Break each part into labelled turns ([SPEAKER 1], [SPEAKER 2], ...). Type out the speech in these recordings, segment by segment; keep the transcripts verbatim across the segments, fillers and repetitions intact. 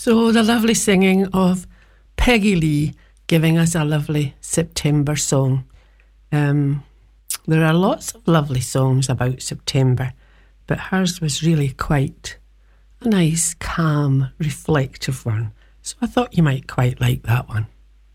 [SPEAKER 1] So the lovely singing of Peggy Lee giving us a lovely September song. Um, there are lots of lovely songs about September, but hers was really quite a nice, calm, reflective one. So I thought you might quite like that one.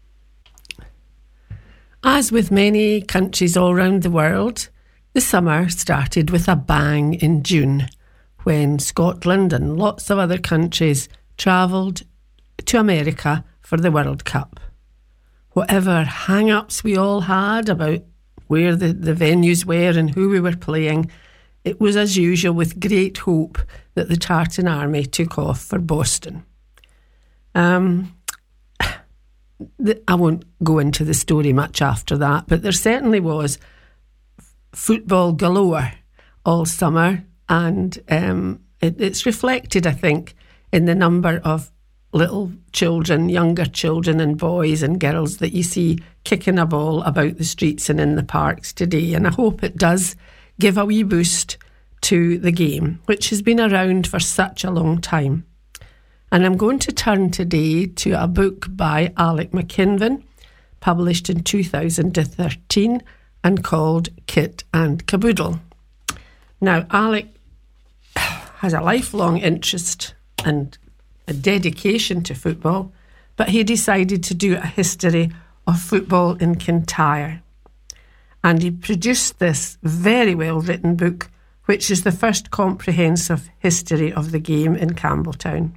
[SPEAKER 1] As with many countries all around the world, the summer started with a bang in June, when Scotland and lots of other countries travelled to America for the World Cup. Whatever hang-ups we all had about where the, the venues were and who we were playing, it was as usual with great hope that the Tartan Army took off for Boston. Um, the, I won't go into the story much after that, but there certainly was football galore all summer, and um, it, it's reflected, I think, in the number of little children, younger children and boys and girls that you see kicking a ball about the streets and in the parks today. And I hope it does give a wee boost to the game, which has been around for such a long time. And I'm going to turn today to a book by Alec McKinven, published in two thousand thirteen and called Kit and Caboodle. Now, Alec has a lifelong interest and a dedication to football, but he decided to do a history of football in Kintyre. And he produced this very well-written book, which is the first comprehensive history of the game in Campbelltown.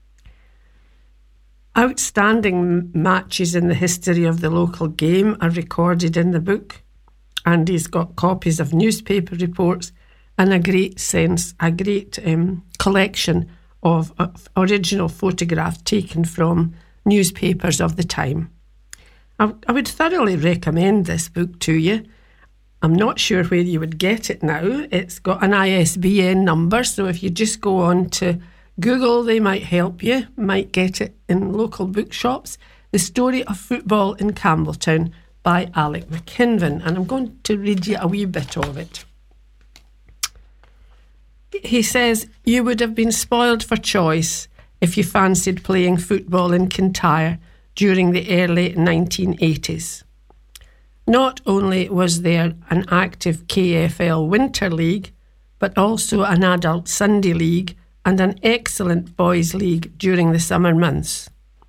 [SPEAKER 1] Outstanding matches in the history of the local game are recorded in the book, and he's got copies of newspaper reports and a great sense, a great um, collection of, of original photographs taken from newspapers of the time. I, I would thoroughly recommend this book to you. I'm not sure where you would get it now. It's got an I S B N number, so if you just go on to Google, they might help you, might get it in local bookshops. The Story of Football in Campbelltown by Alec McKinven, and I'm going to read you a wee bit of it. He says, "You would have been spoiled for choice if you fancied playing football in Kintyre during the early nineteen eighties. Not only was there an active K F L Winter League, but also an adult Sunday League and an excellent boys' league during the summer months.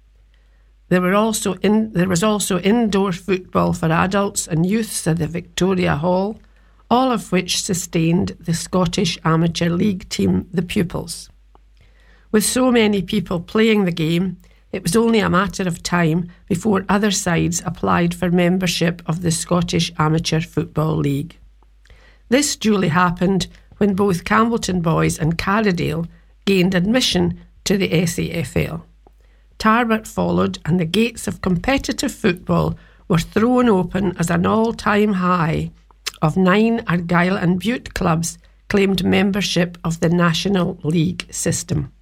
[SPEAKER 1] There were also in, there was also indoor football for adults and youths at the Victoria Hall, all of which sustained the Scottish Amateur League team, the Pupils. With so many people playing the game, it was only a matter of time before other sides applied for membership of the Scottish Amateur Football League. This duly happened when both Campbelltown Boys and Carradale gained admission to the S A F L. Tarbert followed, and the gates of competitive football were thrown open as an all-time high of nine Argyll and Bute clubs claimed membership of the National League system.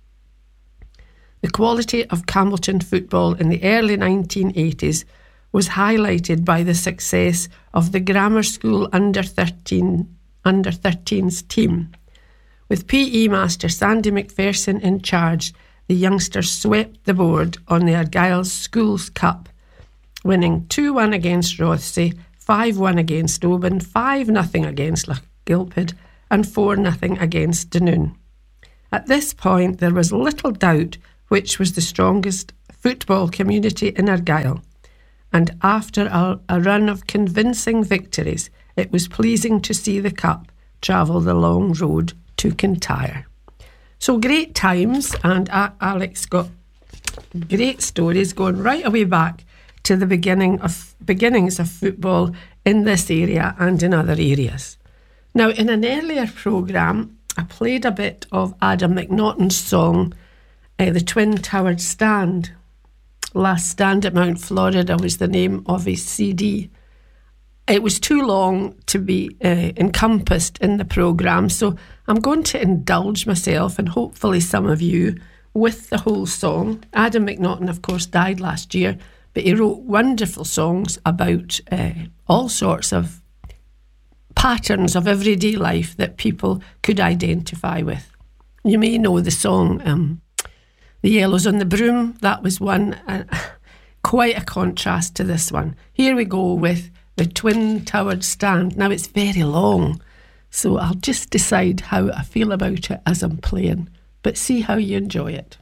[SPEAKER 1] The quality of Campbelltown football in the early nineteen eighties was highlighted by the success of the Grammar School under thirteen, under thirteens team. With P E master Sandy McPherson in charge, the youngsters swept the board on the Argyll Schools Cup, winning two one against Rothesay, five one against Oban, five nothing against Lochgilphead and four nothing against Dunoon. At this point, there was little doubt which was the strongest football community in Argyll, and after a, a run of convincing victories, it was pleasing to see the Cup travel the long road to Kintyre. So great times, and uh, Alex got great stories going right away back to the beginning of beginnings of football in this area and in other areas. Now, in an earlier programme, I played a bit of Adam McNaughton's song, uh, The Twin-Towered Stand. Last Stand at Mount Florida was the name of his C D. It was too long to be uh, encompassed in the programme, so I'm going to indulge myself and hopefully some of you with the whole song. Adam McNaughton, of course, died last year, but he wrote wonderful songs about uh, all sorts of patterns of everyday life that people could identify with. You may know the song, um, The Yellows on the Broom, that was one, uh, quite a contrast to this one. Here we go with the Twin Towered Stand. Now it's very long, so I'll just decide how I feel about it as I'm playing, but see how you enjoy it.